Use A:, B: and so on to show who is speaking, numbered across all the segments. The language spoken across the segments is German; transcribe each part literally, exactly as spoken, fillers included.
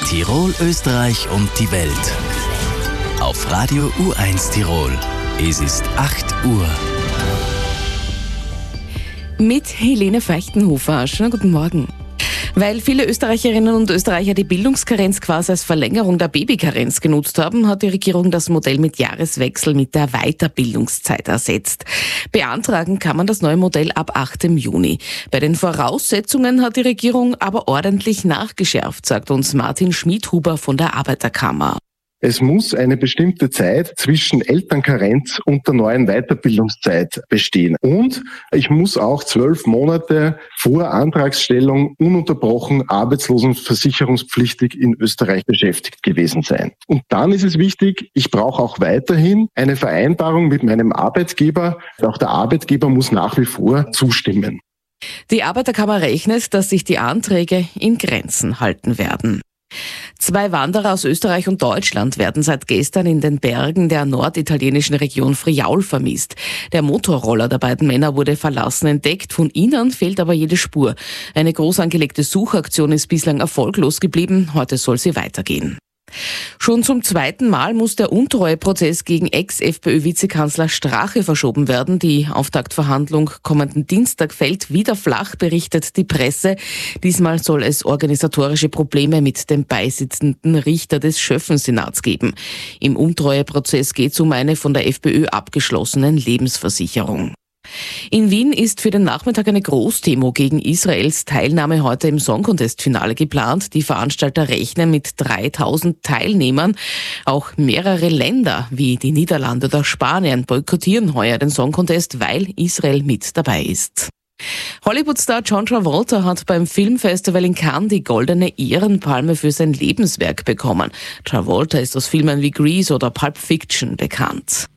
A: Tirol, Österreich und die Welt. Auf Radio U eins Tirol. Es ist acht Uhr.
B: Mit Helene Feuchtenhofer. Schönen guten Morgen. Weil viele Österreicherinnen und Österreicher die Bildungskarenz quasi als Verlängerung der Babykarenz genutzt haben, hat die Regierung das Modell mit Jahreswechsel mit der Weiterbildungszeit ersetzt. Beantragen kann man das neue Modell ab achtem Juni. Bei den Voraussetzungen hat die Regierung aber ordentlich nachgeschärft, sagt uns Martin Schmidhuber von der Arbeiterkammer.
C: Es muss eine bestimmte Zeit zwischen Elternkarenz und der neuen Weiterbildungszeit bestehen. Und ich muss auch zwölf Monate vor Antragsstellung ununterbrochen arbeitslosenversicherungspflichtig in Österreich beschäftigt gewesen sein. Und dann ist es wichtig, ich brauche auch weiterhin eine Vereinbarung mit meinem Arbeitgeber. Auch der Arbeitgeber muss nach wie vor zustimmen.
B: Die Arbeiterkammer rechnet, dass sich die Anträge in Grenzen halten werden. Zwei Wanderer aus Österreich und Deutschland werden seit gestern in den Bergen der norditalienischen Region Friaul vermisst. Der Motorroller der beiden Männer wurde verlassen entdeckt, von ihnen fehlt aber jede Spur. Eine groß angelegte Suchaktion ist bislang erfolglos geblieben, heute soll sie weitergehen. Schon zum zweiten Mal muss der Untreueprozess gegen Ex-FPÖ-Vizekanzler Strache verschoben werden. Die Auftaktverhandlung kommenden Dienstag fällt wieder flach, berichtet die Presse. Diesmal soll es organisatorische Probleme mit dem beisitzenden Richter des Schöffensenats geben. Im Untreueprozess geht es um eine von der FPÖ abgeschlossenen Lebensversicherung. In Wien ist für den Nachmittag eine Großdemo gegen Israels Teilnahme heute im Song Contest-Finale geplant. Die Veranstalter rechnen mit dreitausend Teilnehmern. Auch mehrere Länder wie die Niederlande oder Spanien boykottieren heuer den Song Contest, weil Israel mit dabei ist. Hollywood-Star John Travolta hat beim Filmfestival in Cannes die Goldene Ehrenpalme für sein Lebenswerk bekommen. Travolta ist aus Filmen wie Grease oder Pulp Fiction bekannt.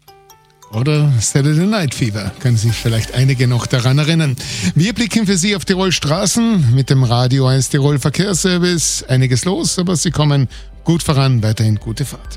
D: Oder Saturday Night Fever, können sich vielleicht einige noch daran erinnern. Wir blicken für Sie auf Tirol Straßen mit dem Radio eins Tirol Verkehrsservice. Einiges los, aber Sie kommen gut voran. Weiterhin gute Fahrt.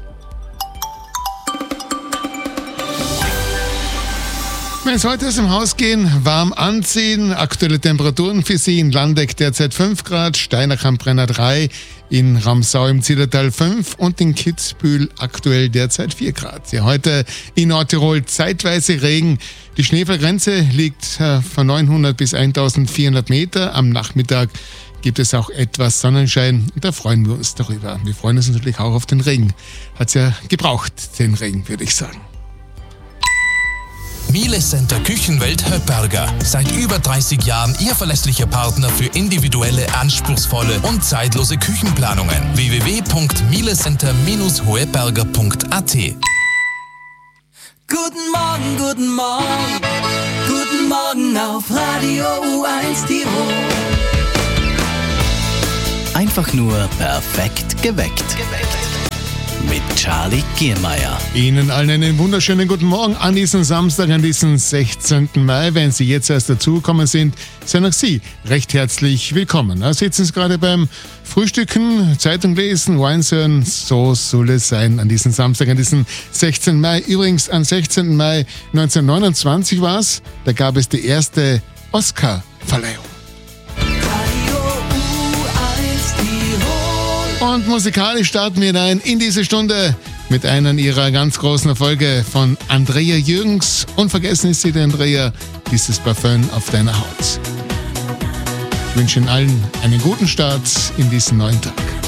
D: Wenn es heute aus dem Haus gehen, warm anziehen, aktuelle Temperaturen für Sie in Landeck derzeit fünf Grad, Steinach am Brenner drei, in Ramsau im Zillertal fünf und in Kitzbühel aktuell derzeit vier Grad. Ja, heute in Nordtirol zeitweise Regen. Die Schneefallgrenze liegt äh, von neunhundert bis eintausendvierhundert Meter. Am Nachmittag gibt es auch etwas Sonnenschein und da freuen wir uns darüber. Wir freuen uns natürlich auch auf den Regen. Hat's ja gebraucht, den Regen, würde ich sagen.
E: Miele Center Küchenwelt Höpperger. Seit über dreißig Jahren Ihr verlässlicher Partner für individuelle, anspruchsvolle und zeitlose Küchenplanungen. w w w punkt mielecenter Bindestrich hoeberger punkt a t.
F: Guten Morgen, guten Morgen, guten Morgen auf Radio U eins Tirol.
A: Einfach nur perfekt geweckt. geweckt. Mit Charlie Giermeier.
D: Ihnen allen einen wunderschönen guten Morgen an diesem Samstag, an diesem sechzehnten Mai. Wenn Sie jetzt erst dazugekommen sind, seien auch Sie recht herzlich willkommen. Da sitzen Sie gerade beim Frühstücken, Zeitung lesen, Wines hören. So soll es sein an diesem Samstag, an diesem sechzehnten Mai. Übrigens, am sechzehnten Mai neunzehnhundertneunundzwanzig war es. Da gab es die erste Oscar-Verleihung. Und musikalisch starten wir rein in diese Stunde mit einer ihrer ganz großen Erfolge von Andrea Jürgens. Unvergessen ist sie, die Andrea, dieses Parfüm auf deiner Haut. Ich wünsche Ihnen allen einen guten Start in diesen neuen Tag.